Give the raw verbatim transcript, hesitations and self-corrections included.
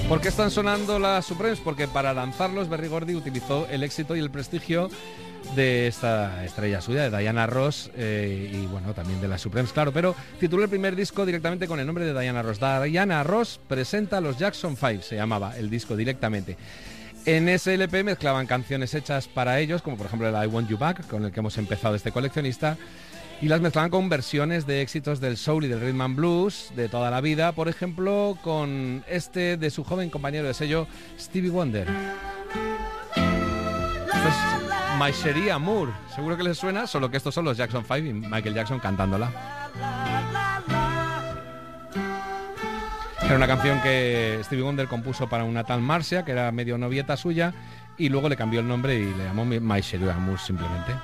¿Por qué están sonando las Supremes? Porque para lanzarlos Berry Gordy utilizó el éxito y el prestigio de esta estrella suya, de Diana Ross, eh, y bueno, también de las Supremes, claro, pero tituló el primer disco directamente con el nombre de Diana Ross. Diana Ross presenta a los Jackson Five, se llamaba el disco directamente. En ese L P mezclaban canciones hechas para ellos, como por ejemplo el I Want You Back, con el que hemos empezado este coleccionista, y las mezclaban con versiones de éxitos del soul y del rhythm and blues de toda la vida, por ejemplo, con este de su joven compañero de sello, Stevie Wonder. Pues, My Cherie Amour, seguro que les suena, solo que estos son los Jackson Five y Michael Jackson cantándola. Era una canción que Stevie Wonder compuso para una tal Marcia, que era medio novieta suya, y luego le cambió el nombre y le llamó My Cherie Amour simplemente.